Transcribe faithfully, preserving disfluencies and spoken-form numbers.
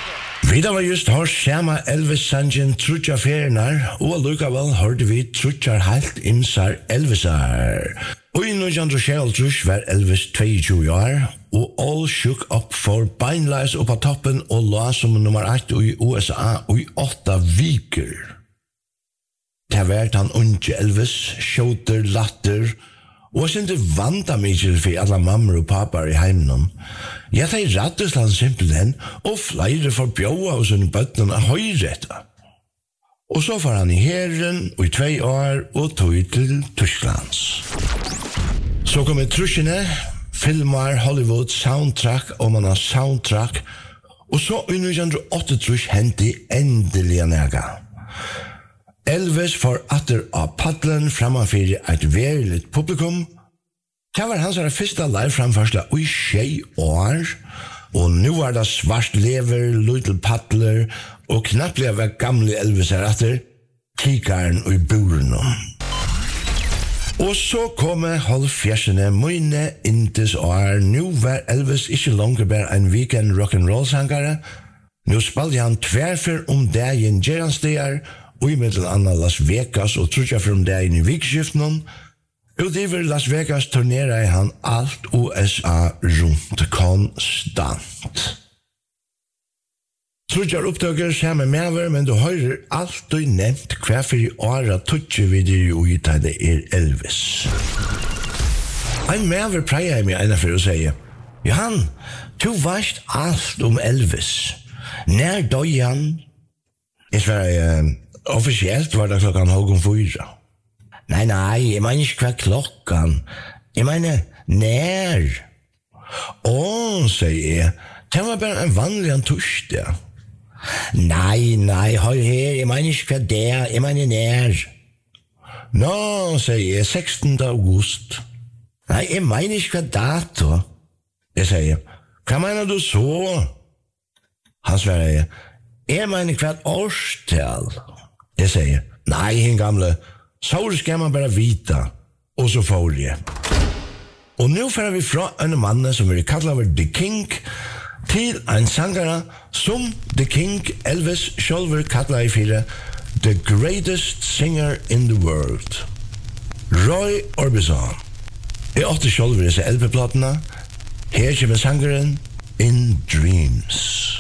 Vi da var just har skjema Elvis-sangen Trutja Fernar, og lukkavel hørte vi Trutjar Halt Imsar Elvisar. Og i nitjan tjuetre var Elvis tjueto år, og All Shook Up for beinleis opp av toppen og la som nummer ett i U S A og i åtta viker. Det var han unge Elvis, skjøter, latter, og jeg synes vanta mykje for alle mammer og papar i heimen. Ja, det er rettest han simpelthen, og flere forbjøa hos en bøtten av høyretta. Og så var han i herren, og i tvei år, og tog til Tysklands. Så kom truskene, filmar, Hollywood, soundtrack, og man har soundtrack, og så i nitjan åttitre hendte endelig nega. Elvis for atter av paddelen framafyrir et veriligt publikum. Det var hans første live framførsla i tjei år, og nu var det svart lever, little paddler, og knappt var gamle Elvis her atter, kikaren og i buren. Og så kom halvfjersene mine intis år. Nu var Elvis ikke langer bare en weekend rock'n'roll-sangare. Nu spalte han tverfer om dagen gjeranstegar, og i middel anna Las Vegas og trutja from dagen i vikskiften. Utover Las Vegas turnerer han alt U S A rundt konstant. Trutjar oppdager sammen med, men du hører alltid nevnt hver for i åra tutsi videre i det er Elvis. En mever preier jeg meg ena for å si, Johan, du veist alt om Elvis. Når døg han? Jeg svarer, uh, offisielt var det klokkan halv fyra. Nei, nei, jeg mener ikke hva klokkan. Jeg mener, nær. Åh, sier jeg, det var bare en vanlig en torsdag. Nei, nei, hør her, jeg mener ikke hva det er, jeg mener nær. Nå, sier jeg, sekstende august. Nei, jeg mener ikke hva dato. Jeg sier, hva mener du så? Han svarer, jeg mener hva årstal. Jeg sier, nei, hin gamle, så skal man bare vita, og så får jeg. Og nå får vi fra en mann som vi kallar over The King, til en sangare som The King Elvis sjølver kallar i fire The Greatest Singer in the World. Roy Orbison. Jeg åtte sjølver disse L P-platene. Her kommer sangaren In Dreams.